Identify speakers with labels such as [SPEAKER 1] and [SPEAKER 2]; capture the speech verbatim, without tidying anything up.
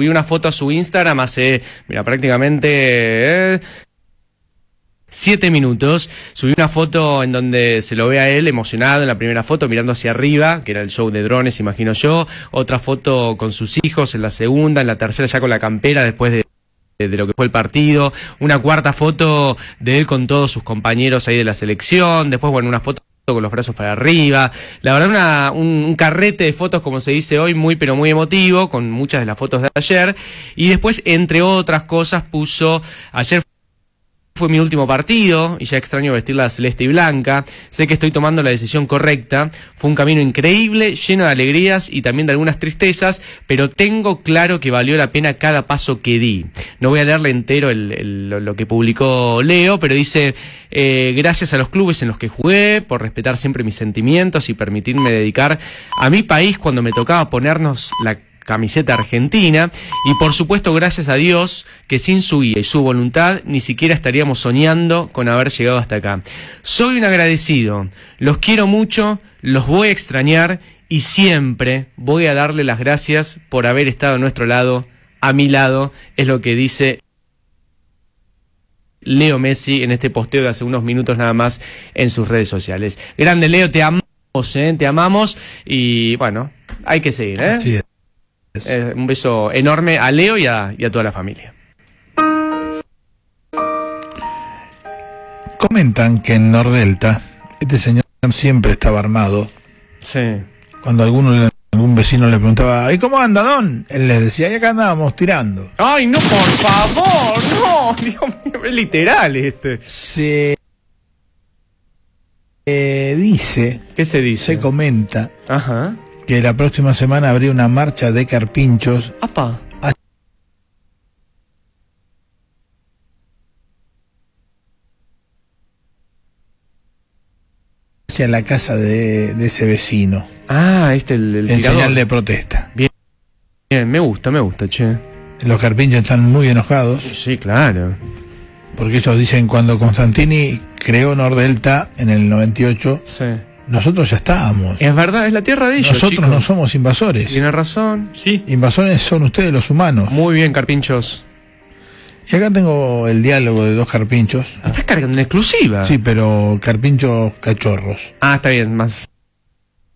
[SPEAKER 1] subí una foto a su Instagram hace, mira, prácticamente eh, siete minutos. Subí una foto en donde se lo ve a él emocionado en la primera foto, mirando hacia arriba, que era el show de drones, imagino yo. Otra foto con sus hijos en la segunda, en la tercera ya con la campera después de de lo que fue el partido, una cuarta foto de él con todos sus compañeros ahí de la selección, después, bueno, una foto con los brazos para arriba, la verdad una, un, un carrete de fotos, como se dice hoy, muy pero muy emotivo, con muchas de las fotos de ayer, y después, entre otras cosas, puso, ayer fue mi último partido y ya extraño vestir la celeste y blanca. Sé que estoy tomando la decisión correcta. Fue un camino increíble, lleno de alegrías y también de algunas tristezas, pero tengo claro que valió la pena cada paso que di. No voy a leerle entero el, el, lo que publicó Leo, pero dice, eh, gracias a los clubes en los que jugué, por respetar siempre mis sentimientos y permitirme dedicar a mi país cuando me tocaba ponernos la camiseta argentina, y por supuesto gracias a Dios que sin su guía y su voluntad ni siquiera estaríamos soñando con haber llegado hasta acá. Soy un agradecido, los quiero mucho, los voy a extrañar y siempre voy a darle las gracias por haber estado a nuestro lado, a mi lado, es lo que dice Leo Messi en este posteo de hace unos minutos nada más en sus redes sociales. Grande Leo, te amamos, ¿eh? Te amamos y bueno, hay que seguir, ¿eh?
[SPEAKER 2] Sí.
[SPEAKER 1] Eh, un beso enorme a Leo y a, y a toda la familia.
[SPEAKER 2] Comentan que en Nordelta este señor siempre estaba armado.
[SPEAKER 1] Sí.
[SPEAKER 2] Cuando alguno, algún vecino le preguntaba, ¿y cómo anda, don? Él les decía, y acá andábamos tirando.
[SPEAKER 1] ¡Ay, no, por favor! ¡No! Dios mío, es literal este.
[SPEAKER 2] Se eh, dice...
[SPEAKER 1] ¿Qué se dice?
[SPEAKER 2] Se comenta...
[SPEAKER 1] Ajá.
[SPEAKER 2] Que la próxima semana habría una marcha de carpinchos.
[SPEAKER 1] ¡Apa!
[SPEAKER 2] Hacia la casa de, de ese vecino.
[SPEAKER 1] Ah, este el, el
[SPEAKER 2] en
[SPEAKER 1] tirador.
[SPEAKER 2] Señal de protesta.
[SPEAKER 1] Bien, bien, me gusta, me gusta, che.
[SPEAKER 2] Los carpinchos están muy enojados.
[SPEAKER 1] Sí, claro.
[SPEAKER 2] Porque ellos dicen, cuando Constantini creó Nordelta en el noventa y ocho,
[SPEAKER 1] sí,
[SPEAKER 2] nosotros ya estábamos.
[SPEAKER 1] Es verdad, es la tierra de ellos,
[SPEAKER 2] Nosotros
[SPEAKER 1] chicos.
[SPEAKER 2] no somos invasores.
[SPEAKER 1] Tiene razón, sí.
[SPEAKER 2] Invasores son ustedes los humanos.
[SPEAKER 1] Muy bien, carpinchos.
[SPEAKER 2] Y acá tengo el diálogo de dos carpinchos.
[SPEAKER 1] ¿Estás cargando en exclusiva?
[SPEAKER 2] Sí, pero carpinchos cachorros.
[SPEAKER 1] Ah, está bien, más...